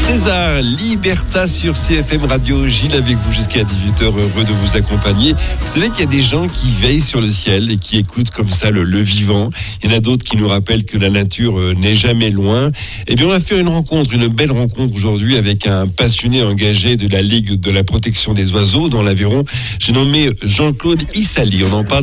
César, Liberta sur CFM Radio. Gilles avec vous jusqu'à 18h, heureux de vous accompagner. Vous savez qu'il y a des gens qui veillent sur le ciel et qui écoutent comme ça le vivant. Il y en a d'autres qui nous rappellent que la nature n'est jamais loin. Eh bien, on va faire une belle rencontre aujourd'hui avec un passionné engagé de la Ligue de la protection des oiseaux dans l'Aveyron. J'ai nommé Jean-Claude Issali. On en parle